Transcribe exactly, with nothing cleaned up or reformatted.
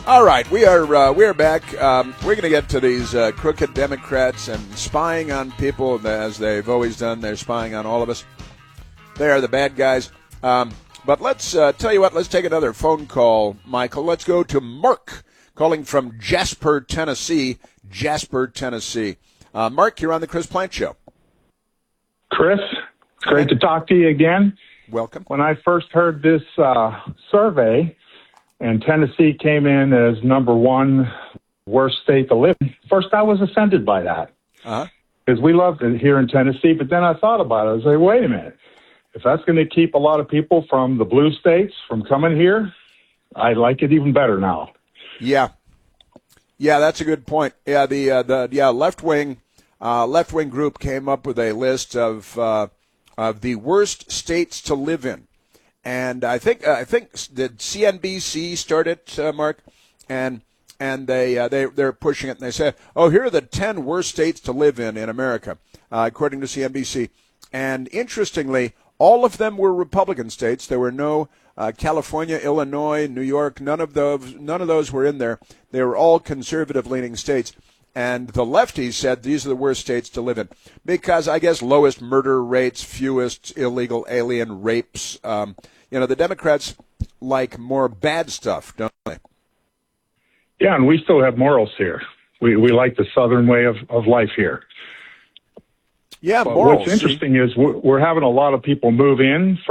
All right, we are uh, we are back. Um, we're going to get to these uh, crooked Democrats and spying on people as they've always done. They're spying on all of us. They are the bad guys. Um, but let's uh, tell you what. Let's take another phone call, Michael. Let's go to Mark calling from Jasper, Tennessee. Jasper, Tennessee. Uh, Mark, you're on the Chris Plante Show. Chris, it's great to talk to you again. Welcome. When I first heard this uh, survey, and Tennessee came in as number one worst state to live in, first I was offended by that. Uh-huh. Because we loved it here in Tennessee, but then I thought about it. I was like, wait a minute. If that's going to keep a lot of people from the blue states from coming here, I like it even better now. Yeah. Yeah, that's a good point. Yeah, the uh, the yeah left-wing uh, left-wing group came up with a list of uh, of the worst states to live in. And I think uh, I think did C N B C start it, uh, Mark, and and they uh, they they're pushing it, and they say, oh, here are the ten worst states to live in in America, uh, according to C N B C. And interestingly, all of them were Republican states. There were no uh, California, Illinois, New York. None of those none of those were in there. They were all conservative-leaning states. And the lefties said these are the worst states to live in because, I guess, lowest murder rates, fewest illegal alien rapes. Um, you know, the Democrats like more bad stuff, don't they? Yeah, and we still have morals here. We we like the Southern way of, of life here. Yeah, but morals. What's interesting see? is we're, we're having a lot of people move in